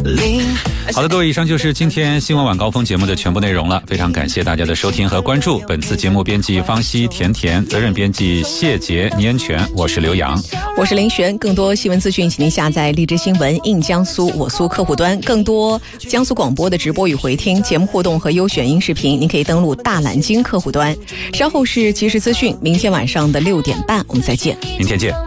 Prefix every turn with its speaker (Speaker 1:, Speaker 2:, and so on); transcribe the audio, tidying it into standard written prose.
Speaker 1: 好的，各位，以上就是今天新闻晚高峰节目的全部内容了。非常感谢大家的收听和关注。本次节目编辑方熙、甜甜，责任编辑谢杰、倪恩泉，我是刘洋，
Speaker 2: 我是林璇。更多新闻资讯，请您下载荔枝新闻印江苏我苏客户端。更多江苏广播的直播与回听、节目互动和优选音视频，您可以登录大蓝鲸客户端。稍后是即时资讯，明天晚上的6点半，我们再见。
Speaker 1: 明天见。